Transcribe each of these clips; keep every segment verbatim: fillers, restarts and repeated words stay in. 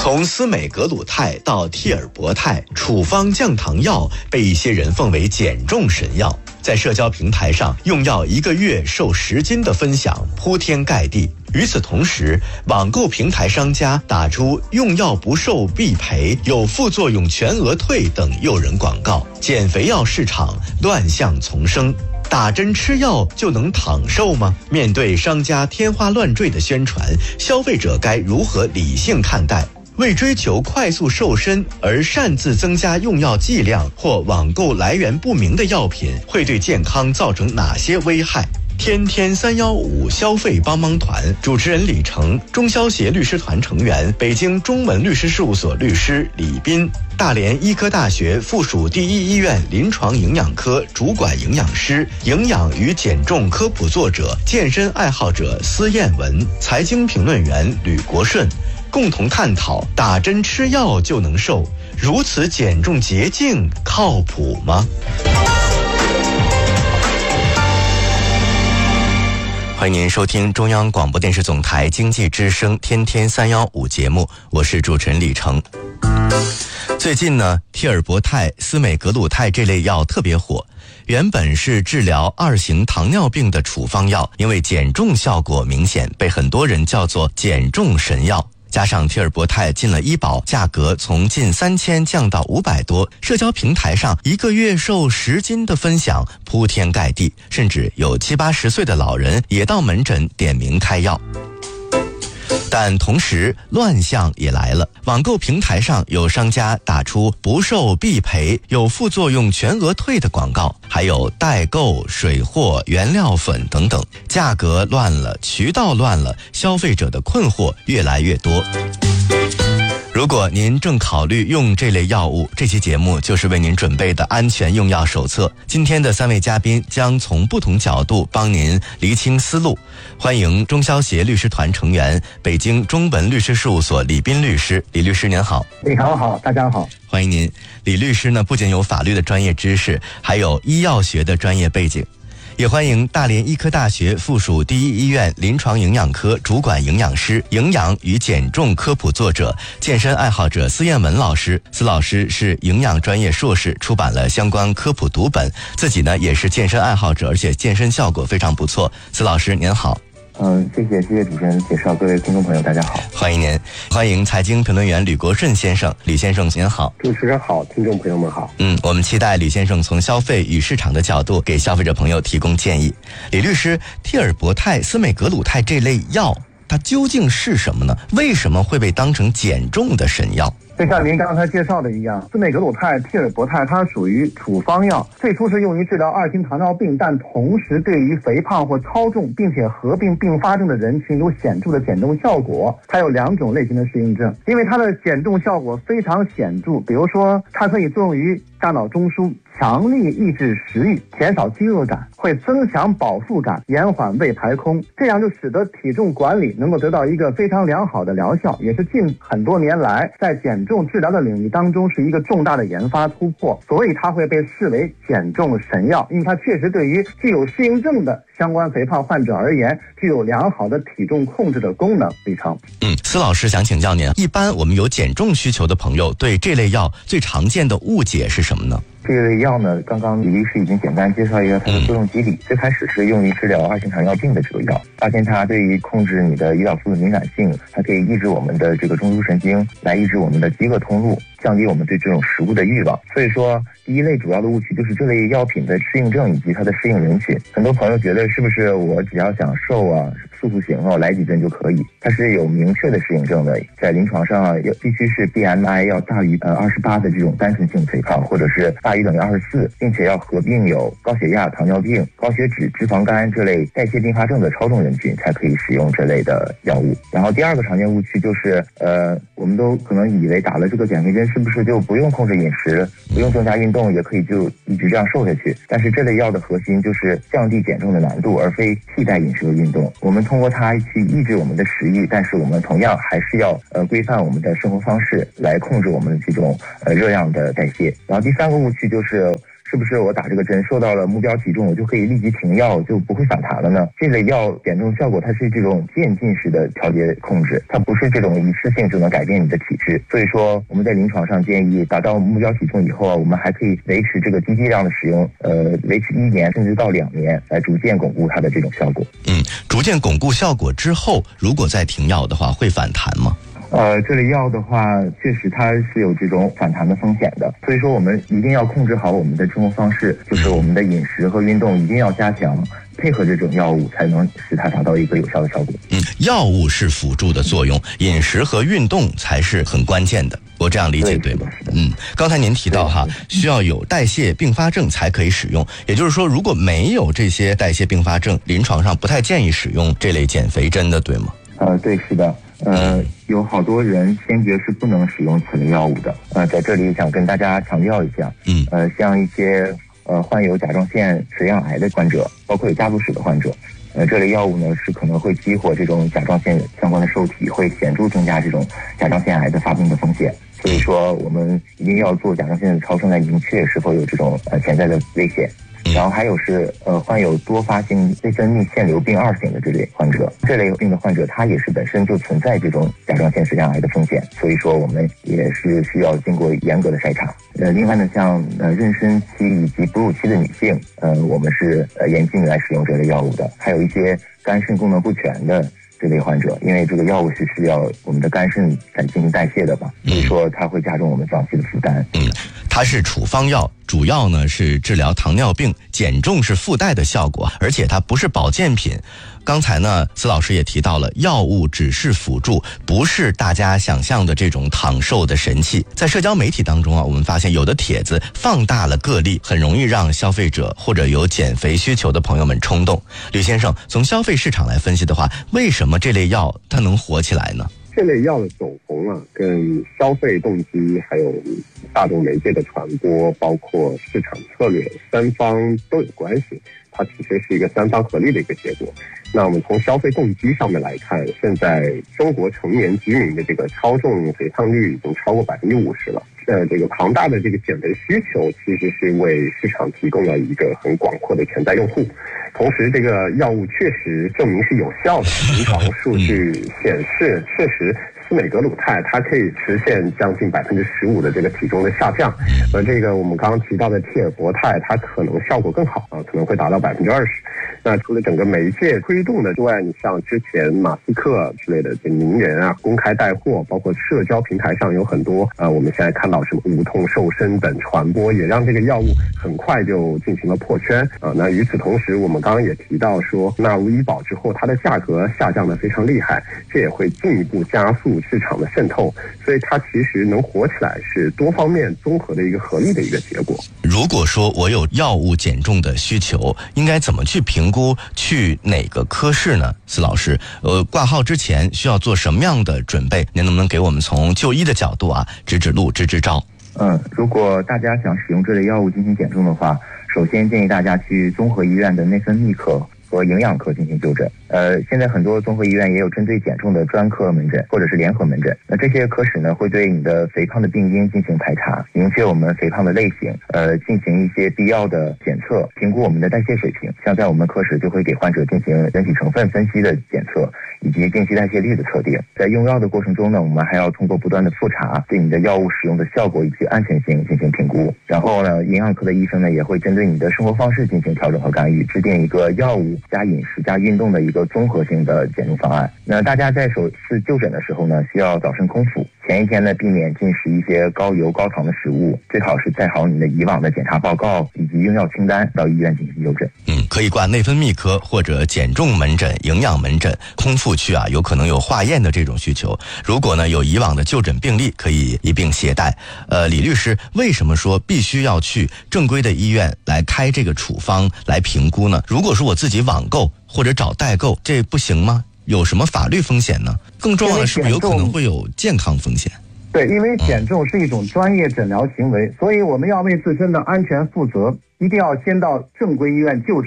从司美格鲁肽到替尔博肽，处方降糖药被一些人奉为减重神药。在社交平台上，用药一个月瘦十斤的分享铺天盖地。与此同时，网购平台商家打出用药不瘦必赔、有副作用全额退等诱人广告，减肥药市场乱象丛生。打针吃药就能躺瘦吗？面对商家天花乱坠的宣传，消费者该如何理性看待？为追求快速瘦身而擅自增加用药剂量或网购来源不明的药品，会对健康造成哪些危害？天天三幺五消费帮帮团主持人李成，中消协律师团成员，北京中文律师事务所律师李斌，大连医科大学附属第一医院临床营养科主管营养师，营养与减重科普作者，健身爱好者司燕文，财经评论员吕国顺，共同探讨打针吃药就能瘦，如此减重捷径靠谱吗？欢迎您收听中央广播电视总台经济之声天天三幺五节目，我是主持人李成。最近呢，替尔博肽、司美格鲁肽这类药特别火，原本是治疗二型糖尿病的处方药，因为减重效果明显，被很多人叫做减重神药。加上替尔博肽进了医保，价格从近三千降到五百多，社交平台上一个月瘦十斤的分享铺天盖地，甚至有七八十岁的老人也到门诊点名开药。但同时乱象也来了，网购平台上有商家打出不瘦必赔、有副作用全额退的广告，还有代购、水货、原料粉等等，价格乱了，渠道乱了，消费者的困惑越来越多。如果您正考虑用这类药物，这期节目就是为您准备的安全用药手册。今天的三位嘉宾将从不同角度帮您厘清思路。欢迎中消协律师团成员、北京中文律师事务所李斌律师。李律师您好。 李常好，大家好。 欢迎您。李律师呢，不仅有法律的专业知识，还有医药学的专业背景。也欢迎大连医科大学附属第一医院临床营养科主管营养师、营养与减重科普作者、健身爱好者司燕文老师。司老师是营养专业硕士，出版了相关科普读本，自己呢也是健身爱好者，而且健身效果非常不错。司老师您好。 嗯，谢谢谢谢主持人介绍，各位听众朋友大家好， 欢迎您。欢迎财经评论员吕国顺先生，吕先生您好。 主持人好，听众朋友们好。 嗯，我们期待吕先生从消费与市场的角度给消费者朋友提供建议。李律师，替尔博肽、司美格鲁肽这类药它究竟是什么呢？为什么会被当成减重的神药？ 就像您刚才介绍的一样，司美格鲁肽、替尔博肽它属于处方药，最初是用于治疗二型糖尿病，但同时对于肥胖或超重并且合并并发症的人群有显著的减重效果。它有两种类型的适应症，因为它的减重效果非常显著，比如说它可以作用于大脑中枢，强力抑制食欲，减少饥饿感，会增强饱腹感，延缓胃排空，这样就使得体重管理能够得到一个非常良好的疗效，也是近很多年来在减重治疗的领域当中是一个重大的研发突破，所以它会被视为减重神药，因为它确实对于具有适应症的相关肥胖患者而言，具有良好的体重控制的功能。李成， 嗯，司老师想请教您，一般我们有减重需求的朋友对这类药最常见的误解是什么呢？ 这类药呢，刚刚李律师已经简单介绍一下它的作用机理。最开始是用于治疗二型糖尿病的这个药，发现它对于控制你的胰岛素的敏感性，它可以抑制我们的这个中枢神经，来抑制我们的饥饿通路，降低我们对这种食物的欲望。所以说，第一类主要的误区就是这类药品的适应症以及它的适应人群。很多朋友觉得是不是我只要想瘦啊、塑塑形啊，来几针就可以？它是有明确的适应症的，在临床上啊，要必须是 B M I 要大于呃二十八的这种单纯性肥胖，或者是大于等于二十四，并且要合并有高血压、糖尿病、高血脂、脂肪肝这类代谢并发症的超重人群才可以使用这类的药物。然后第二个常见误区就是，呃，我们都可能以为打了这个减肥针是不是就不用控制饮食，不用增加运动，也可以就一直这样瘦下去？但是这类药的核心就是降低减重的难度，而非替代饮食和运动。我们通过它去抑制我们的食欲，但是我们同样还是要呃规范我们的生活方式，来控制我们的这种呃热量的代谢。然后第三个误区就是是不是我打这个针受到了目标体重，我就可以立即停药，就不会反弹了呢？这类药减重效果它是这种渐进式的调节控制，它不是这种一次性就能改变你的体质。所以说我们在临床上建议达到目标体重以后啊，我们还可以维持这个低剂量的使用，呃，维持一年甚至到两年，来逐渐巩固它的这种效果。 嗯，逐渐巩固效果之后，如果再停药的话，会反弹吗？ 呃，这类药的话，确实它是有这种反弹的风险的，所以说我们一定要控制好我们的生活方式，就是我们的饮食和运动一定要加强，配合这种药物才能使它达到一个有效的效果。 嗯，药物是辅助的作用，饮食和运动才是很关键的。我这样理解 对, 对吗？嗯，刚才您提到哈，需要有代谢并发症才可以使用，也就是说，如果没有这些代谢并发症，临床上不太建议使用这类减肥针的，对吗？ 呃，对，是的。呃，有好多人坚决是不能使用此类药物的。呃，在这里想跟大家强调一下， 嗯， 呃，像一些呃患有甲状腺髓样癌的患者，包括有家族史的患者，呃，这类药物呢是可能会激活这种甲状腺相关的受体，会显著增加这种甲状腺癌的发病的风险。所以说，我们一定要做甲状腺的超声来明确是否有这种呃潜在的危险。然后还有是呃患有多发性内分泌腺瘤病二型的这类患者，这类病的患者他也是本身就存在这种甲状腺髓样癌的风险，所以说我们也是需要经过严格的筛查。呃，另外呢，像呃妊娠期以及哺乳期的女性，呃，我们是呃严禁来使用这类药物的。还有一些肝肾功能不全的这类患者，因为这个药物是需要我们的肝肾来进行代谢的嘛，所以说它会加重我们脏器的负担。 嗯，它是处方药，主要呢是治疗糖尿病，减重是附带的效果，而且它不是保健品。刚才呢，司老师也提到了，药物只是辅助，不是大家想象的这种躺瘦的神器。在社交媒体当中啊，我们发现有的帖子放大了个例，很容易让消费者或者有减肥需求的朋友们冲动。吕先生，从消费市场来分析的话，为什么这类药它能火起来呢？ 这类药的走红啊，跟消费动机还有大众媒介的传播，包括市场策略，三方都有关系。它其实是一个三方合力的一个结果。那我们从消费动机上面来看，现在中国成年居民的这个超重肥胖率已经超过百分之五十了。呃，这个庞大的这个减肥需求，其实是为市场提供了一个很广阔的潜在用户。同时，这个药物确实证明是有效的，临床数据显示，确实司美格鲁肽它可以实现将近百分之十五的这个体重的下降，而这个我们刚刚提到的替尔博肽，它可能效果更好啊，可能会达到百分之二十。那除了整个媒介推动的之外，你像之前马斯克之类的这名人啊，公开带货，包括社交平台上有很多呃，我们现在看到什么无痛瘦身等传播，也让这个药物很快就进行了破圈啊。那与此同时，我们刚刚也提到说，纳入医保之后，它的价格下降的非常厉害，这也会进一步加速市场的渗透，所以它其实能火起来是多方面综合的一个合力的一个结果。 如果说我有药物减重的需求，应该怎么去评估去哪个科室呢？司老师，呃，挂号之前需要做什么样的准备？您能不能给我们从就医的角度啊，指指路，支支招？ 嗯，如果大家想使用这类药物进行减重的话，首先建议大家去综合医院的内分泌科和营养科进行就诊。呃，现在很多综合医院也有针对减重的专科门诊或者是联合门诊。那这些科室呢，会对你的肥胖的病因进行排查，明确我们肥胖的类型，呃，进行一些必要的检测，评估我们的代谢水平。像在我们科室就会给患者进行人体成分分析的检测，以及定期代谢率的测定。在用药的过程中呢，我们还要通过不断的复查，对你的药物使用的效果以及安全性进行评估。然后呢，营养科的医生呢，也会针对你的生活方式进行调整和干预，制定一个药物加饮食加运动的一个综合性的减重方案。那大家在首次就诊的时候呢，需要早晨空腹，前一天呢避免进食一些高油高糖的食物，最好是带好你的以往的检查报告以及用药清单到医院进行就诊。 嗯，可以挂内分泌科或者减重门诊、营养门诊。空腹去啊，有可能有化验的这种需求。如果呢有以往的就诊病历，可以一并携带。呃，李律师，为什么说必须要去正规的医院来开这个处方来评估呢？如果说我自己网购或者找代购，这不行吗？有什么法律风险呢？更重要的是不是有可能会有健康风险？ 对，因为减重是一种专业诊疗行为，所以我们要为自身的安全负责，一定要先到正规医院就诊，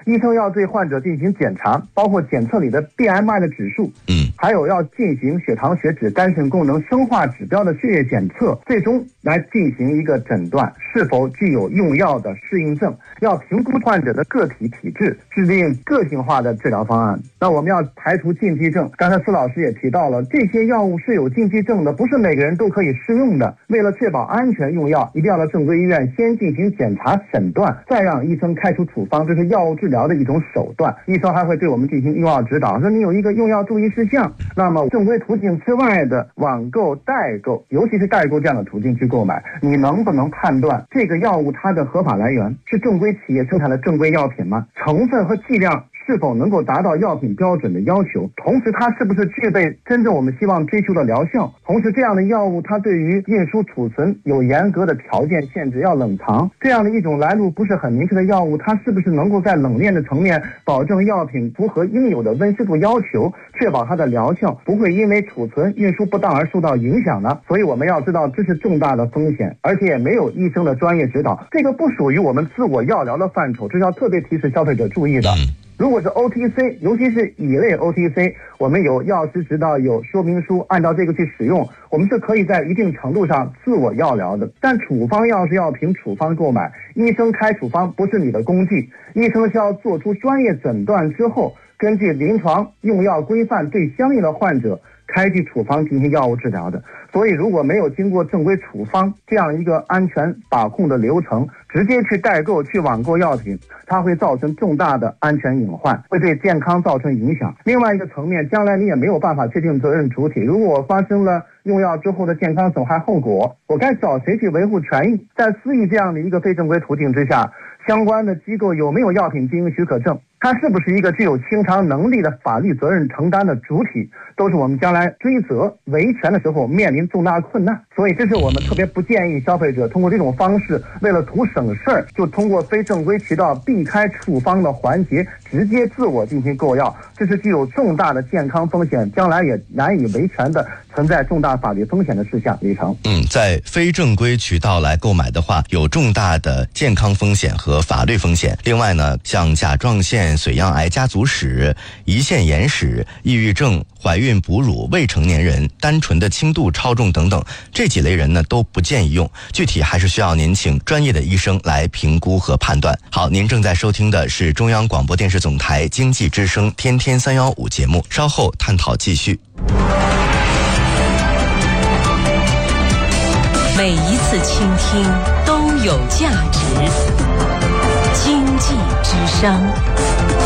医生要对患者进行检查，包括检测你的 B M I 的指数， 嗯， 还有要进行血糖、血脂、肝肾功能、生化指标的血液检测，最终来进行一个诊断，是否具有用药的适应症，要评估患者的个体体质，制定个性化的治疗方案。那我们要排除禁忌症，刚才司老师也提到了，这些药物是有禁忌症的，不是每个人都可以适用的。为了确保安全用药，一定要到正规医院先进行检查诊断，再让医生开出处方，这是药物治疗的一种手段。医生还会对我们进行用药指导，说你有一个用药注意事项，那么正规途径之外的网购、代购，尤其是代购这样的途径去购买，你能不能判断这个药物它的合法来源是正规企业生产的正规药品吗？成分和剂量是否能够达到药品标准的要求，同时它是不是具备真正我们希望追求的疗效，同时这样的药物它对于运输储存有严格的条件限制，要冷藏，这样的一种来路不是很明确的药物，它是不是能够在冷链的层面保证药品符合应有的温湿度要求，确保它的疗效不会因为储存运输不当而受到影响呢？所以我们要知道这是重大的风险，而且也没有医生的专业指导，这个不属于我们自我药疗的范畴，这是要特别提示消费者注意的。如果是 O T C， 尤其是乙类 O T C， 我们有药师指导，有说明书，按照这个去使用，我们是可以在一定程度上自我药疗的。但处方药是要凭处方购买，医生开处方不是你的工具，医生是要做出专业诊断之后，根据临床用药规范对相应的患者开具处方进行药物治疗的。所以如果没有经过正规处方这样一个安全把控的流程，直接去代购去网购药品，它会造成重大的安全隐患，会对健康造成影响。另外一个层面，将来你也没有办法确定责任主体，如果我发生了用药之后的健康损害后果，我该找谁去维护权益？在私域这样的一个非正规途径之下，相关的机构有没有药品经营许可证，它是不是一个具有清偿能力的法律责任承担的主体，都是我们将来追责维权的时候面临重大困难。所以这是我们特别不建议消费者通过这种方式，为了图省事儿，就通过非正规渠道避开处方的环节，直接自我进行购药，这是具有重大的健康风险，将来也难以维权的，存在重大法律风险的事项。李成， 嗯，在非正规渠道来购买的话，有重大的健康风险和法律风险。另外呢，像甲状腺、髓样癌家族史、胰腺炎史、抑郁症、怀孕哺乳、未成年人、单纯的轻度超重等等，这几类人呢都不建议用，具体还是需要您请专业的医生来评估和判断。好，您正在收听的是中央广播电视总台经济之声天天三幺五节目，稍后探讨继续。 每一次倾听都有价值，经济之声。